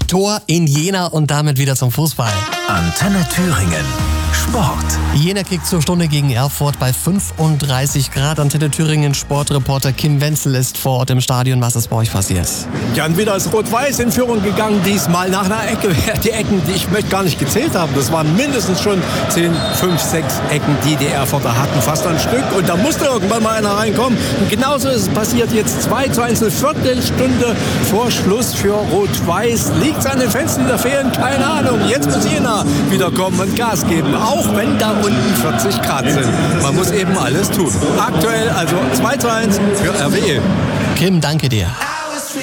Tor in Jena und damit wieder zum Fußball. Antenne Thüringen. Sport. Jena kickt zur Stunde gegen Erfurt bei 35 Grad. Antenne Thüringen Sportreporter Kim Wenzel ist vor Ort im Stadion. Was ist bei euch passiert? Ja, und wieder ist Rot-Weiß in Führung gegangen, diesmal nach einer Ecke. Die Ecken, die ich möchte gar nicht gezählt haben, das waren mindestens schon 10, 5, 6 Ecken, die Erfurter hatten, fast ein Stück. Und da musste irgendwann mal einer reinkommen. Und genauso ist es passiert jetzt 2:1, eine Viertelstunde vor Schluss für Rot-Weiß. Liegt es an den Fenstern, die da fehlen? Keine Ahnung. Jetzt muss Jena wieder kommen und Gas geben, auch wenn da unten 40 Grad sind. Man muss eben alles tun. Aktuell also 2:1 für RWE. Kim, danke dir.